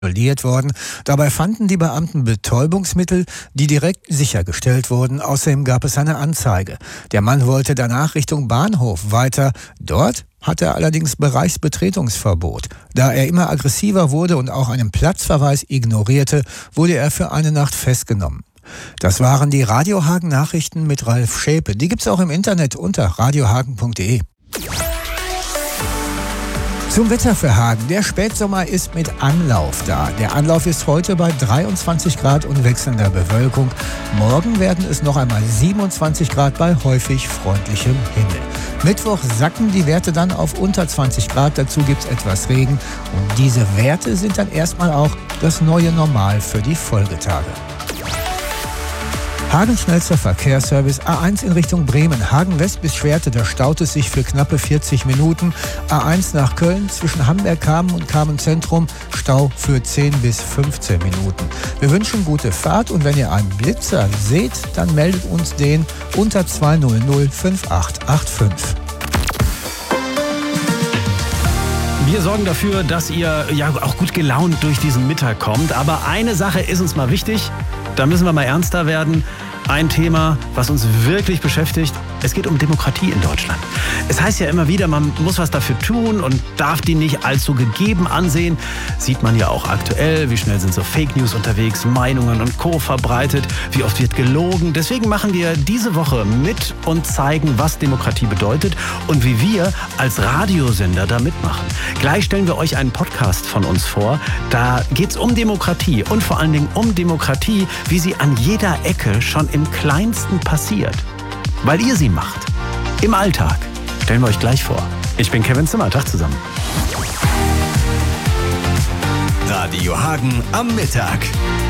kontrolliert worden. Dabei fanden die Beamten Betäubungsmittel, die direkt sichergestellt wurden. Außerdem gab es eine Anzeige. Der Mann wollte danach Richtung Bahnhof weiter. Dort hatte er allerdings Bereichsbetretungsverbot. Da er immer aggressiver wurde und auch einen Platzverweis ignorierte, wurde er für eine Nacht festgenommen. Das waren die Radio Hagen Nachrichten mit Ralf Schäpe. Die gibt's auch im Internet unter radiohagen.de. Zum Wetter für Hagen. Der Spätsommer ist mit Anlauf da. Der Anlauf ist heute bei 23 Grad und wechselnder Bewölkung. Morgen werden es noch einmal 27 Grad bei häufig freundlichem Himmel. Mittwoch sacken die Werte dann auf unter 20 Grad. Dazu gibt es etwas Regen. Und diese Werte sind dann erstmal auch das neue Normal für die Folgetage. Hagens schnellster Verkehrsservice A1 in Richtung Bremen. Hagen West bis Schwerte, da staut es sich für knappe 40 Minuten. A1 nach Köln zwischen Hamberg-Kamen und Kamen-Zentrum, Stau für 10 bis 15 Minuten. Wir wünschen gute Fahrt und wenn ihr einen Blitzer seht, dann meldet uns den unter 200 5885. Wir sorgen dafür, dass ihr auch gut gelaunt durch diesen Mittag kommt. Aber eine Sache ist uns mal wichtig, da müssen wir mal ernster werden. Ein Thema, was uns wirklich beschäftigt, es geht um Demokratie in Deutschland. Es heißt ja immer wieder, man muss was dafür tun und darf die nicht allzu gegeben ansehen. Sieht man ja auch aktuell, wie schnell sind so Fake News unterwegs, Meinungen und Co. verbreitet, wie oft wird gelogen. Deswegen machen wir diese Woche mit und zeigen, was Demokratie bedeutet und wie wir als Radiosender da mitmachen. Gleich stellen wir euch einen Podcast von uns vor. Da geht es um Demokratie und vor allen Dingen um Demokratie, wie sie an jeder Ecke schon im Kleinsten passiert. Weil ihr sie macht. Im Alltag. Stellen wir euch gleich vor. Ich bin Kevin Zimmer. Tag zusammen. Radio Hagen am Mittag.